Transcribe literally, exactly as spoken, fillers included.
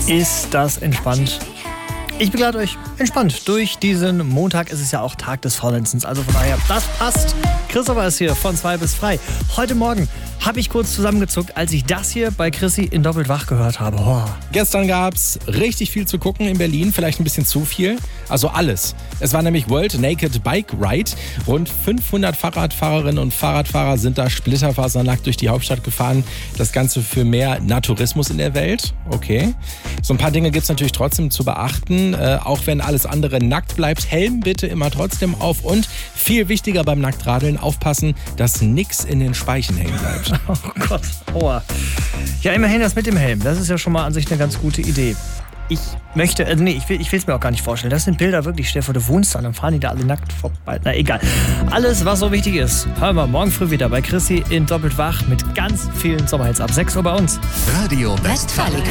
Ist das entspannt? Ich begleite euch entspannt durch diesen Montag. Es ist ja auch Tag des Faulenzens, also von daher, das passt. Christopher ist hier von zwei bis frei. Heute Morgen habe ich kurz zusammengezuckt, als ich das hier bei Chrissy in Doppelt Wach gehört habe. Oh. Gestern gab es richtig viel zu gucken in Berlin, vielleicht ein bisschen zu viel. Also alles. Es war nämlich World Naked Bike Ride. Rund fünfhundert Fahrradfahrerinnen und Fahrradfahrer sind da splitterfasernackt durch die Hauptstadt gefahren. Das Ganze für mehr Naturismus in der Welt. Okay. So ein paar Dinge gibt es natürlich trotzdem zu beachten. Äh, auch wenn alles andere nackt bleibt, Helm bitte immer trotzdem auf. Und viel wichtiger beim Nacktradeln, aufpassen, dass nichts in den Speichen hängen bleibt. Oh Gott, aua. Ja, immerhin das mit dem Helm. Das ist ja schon mal an sich eine ganz gute Idee. Ich möchte, also nee, ich will es mir auch gar nicht vorstellen. Das sind Bilder wirklich, stell dir vor, du wohnst da und dann fahren die da alle nackt vorbei. Na egal. Alles, was so wichtig ist, hören wir morgen früh wieder bei Chrissy in Doppelt Wach mit ganz vielen Sommerhits ab sechs Uhr bei uns. Radio Westfalen.